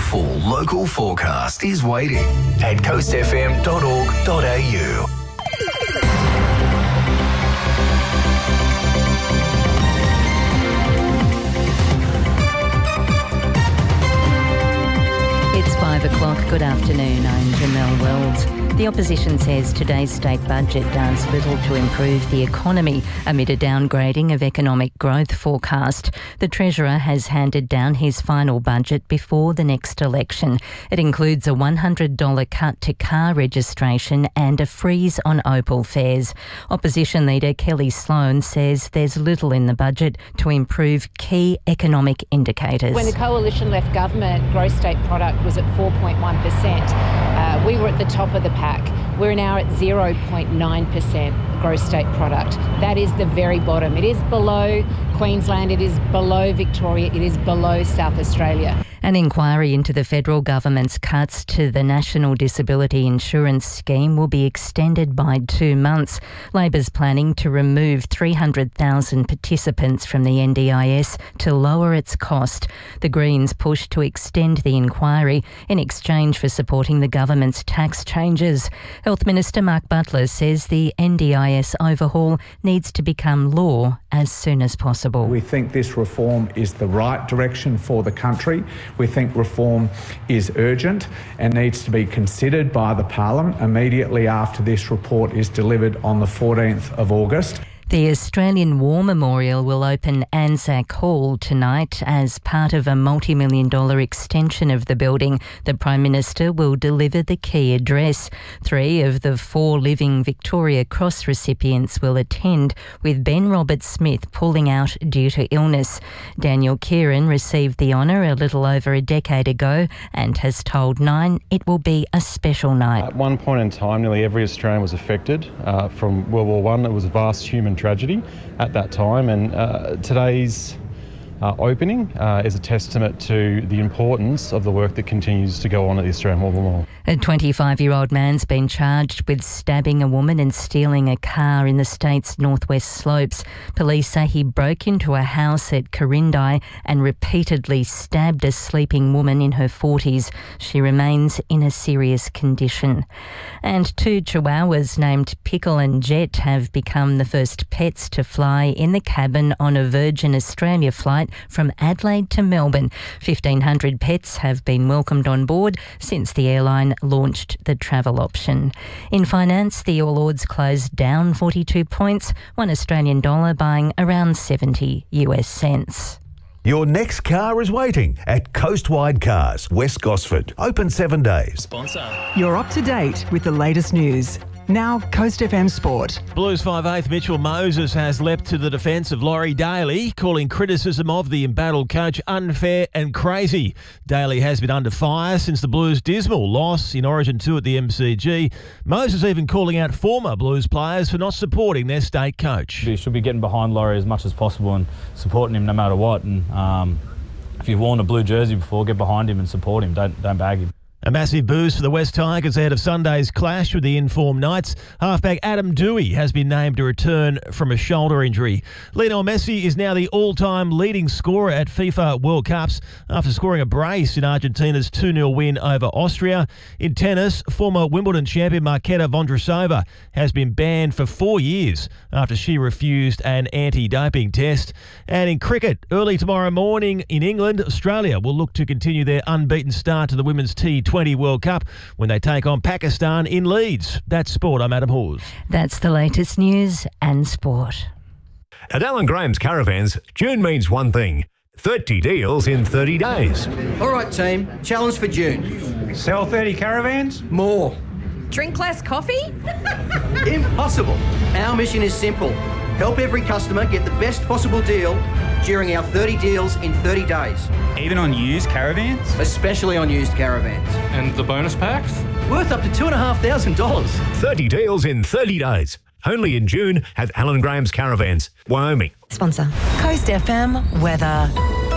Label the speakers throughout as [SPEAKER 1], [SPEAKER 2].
[SPEAKER 1] full local forecast is waiting at coastfm.org.au.
[SPEAKER 2] It's 5 o'clock. Good afternoon. I'm Janelle Wells. The opposition says today's state budget does little to improve the economy amid a downgrading of economic growth forecast. The Treasurer has handed down his final budget before the next election. It includes a $100 cut to car registration and a freeze on Opal fares. Opposition leader Kelly Sloan says there's little in the budget to improve key economic indicators.
[SPEAKER 3] When the coalition left government, gross state product was at 4.1%. We were at the top of the pack. We're now at 0.9% gross state product. That is the very bottom. It is below Queensland, it is below Victoria, it is below South Australia.
[SPEAKER 2] An inquiry into the federal government's cuts to the National Disability Insurance Scheme will be extended by 2 months. Labor's planning to remove 300,000 participants from the NDIS to lower its cost. The Greens pushed to extend the inquiry in exchange for supporting the government's tax changes. Health Minister Mark Butler says the NDIS overhaul needs to become law as soon as possible.
[SPEAKER 4] We think this reform is the right direction for the country. We think reform is urgent and needs to be considered by the Parliament immediately after this report is delivered on the 14th of August.
[SPEAKER 2] The Australian War Memorial will open Anzac Hall tonight as part of a multi-million-dollar extension of the building. The Prime Minister will deliver the key address. 3 of the 4 living Victoria Cross recipients will attend, with Ben Roberts-Smith pulling out due to illness. Daniel Kieran received the honour a little over a decade ago and has told Nine it will be a special night.
[SPEAKER 5] At one point in time, nearly every Australian was affected from World War I. It was a vast human tragedy at that time, and today's opening is a testament to the importance of the work that continues to go on at the Australian War Memorial.
[SPEAKER 2] A 25-year-old man's been charged with stabbing a woman and stealing a car in the state's northwest slopes. Police say he broke into a house at Corindai and repeatedly stabbed a sleeping woman in her 40s. She remains in a serious condition. And 2 chihuahuas named Pickle and Jet have become the first pets to fly in the cabin on a Virgin Australia flight from Adelaide to Melbourne. 1,500 pets have been welcomed on board since the airline launched the travel option. In finance, the All Ords closed down 42 points, $1 Australian dollar buying around 70 US cents.
[SPEAKER 6] Your next car is waiting at Coastwide Cars, West Gosford. Open 7 days.
[SPEAKER 7] Sponsor.
[SPEAKER 8] You're up to date with the latest news. Now, Coast FM Sport.
[SPEAKER 7] Blues 5/8 Mitchell Moses has leapt to the defence of Laurie Daly, calling criticism of the embattled coach unfair and crazy. Daly has been under fire since the Blues' dismal loss in Origin 2 at the MCG. Moses even calling out former Blues players for not supporting their state coach.
[SPEAKER 9] You should be getting behind Laurie as much as possible and supporting him no matter what. And if you've worn a blue jersey before, get behind him and support him. Don't bag him.
[SPEAKER 7] A massive boost for the West Tigers ahead of Sunday's clash with the informed Knights. Halfback Adam Dewey has been named to return from a shoulder injury. Lionel Messi is now the all-time leading scorer at FIFA World Cups after scoring a brace in Argentina's 2-0 win over Austria. In tennis, former Wimbledon champion Marketa Vondrousova has been banned for 4 years after she refused an anti-doping test. And in cricket, early tomorrow morning in England, Australia will look to continue their unbeaten start to the Women's T20 World Cup when they take on Pakistan in Leeds. That's sport. I'm Adam Hawes.
[SPEAKER 2] That's the latest news and sport.
[SPEAKER 6] At Alan Graham's Caravans, June means one thing: 30 deals in 30 days.
[SPEAKER 10] All right, team. Challenge for June.
[SPEAKER 4] Sell 30 caravans?
[SPEAKER 10] More.
[SPEAKER 11] Drink less coffee?
[SPEAKER 10] Impossible. Our mission is simple. Help every customer get the best possible deal during our 30 deals in 30 days.
[SPEAKER 12] Even on used caravans?
[SPEAKER 10] Especially on used caravans.
[SPEAKER 12] And the bonus packs?
[SPEAKER 10] Worth up to $2,500.
[SPEAKER 6] 30 deals in 30 days. Only in June at Alan Graham's Caravans, Wyoming.
[SPEAKER 11] Sponsor. Coast FM weather.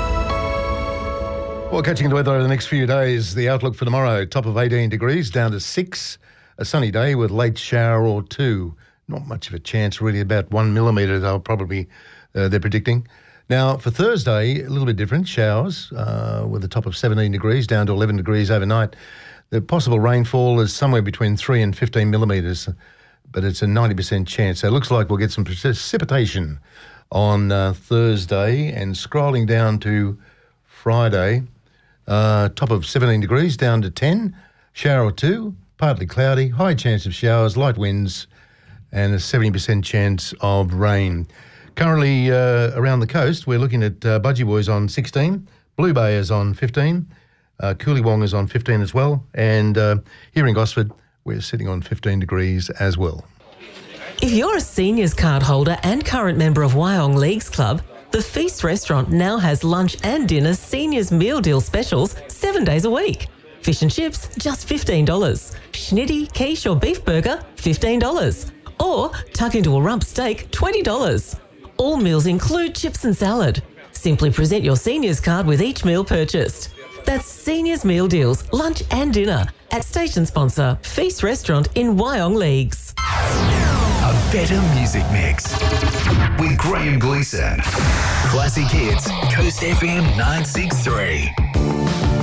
[SPEAKER 13] Well, catching the weather over the next few days, the outlook for tomorrow, top of 18 degrees, down to 6. A sunny day with late shower or 2. Not much of a chance, really, about 1 millimetre they're predicting. Now, for Thursday, a little bit different. Showers with a top of 17 degrees down to 11 degrees overnight. The possible rainfall is somewhere between 3 and 15 millimetres, but it's a 90% chance. So it looks like we'll get some precipitation on Thursday. And scrolling down to Friday, top of 17 degrees down to 10, shower or two, partly cloudy, high chance of showers, light winds, and a 70% chance of rain. Currently around the coast, we're looking at Budgie Boys on 16, Blue Bay is on 15, Coolywong is on 15 as well, and here in Gosford, we're sitting on 15 degrees as well.
[SPEAKER 14] If you're a seniors card holder and current member of Wyong Leagues Club, the Feast Restaurant now has lunch and dinner seniors meal deal specials 7 days a week. Fish and chips, just $15. Schnitty, quiche or beef burger, $15. Or tuck into a rump steak, $20. All meals include chips and salad. Simply present your seniors card with each meal purchased. That's Seniors Meal Deals, lunch and dinner at station sponsor Feast Restaurant in Wyong Leagues.
[SPEAKER 1] A better music mix with Graham Gleeson. Classic Hits, Coast FM 963.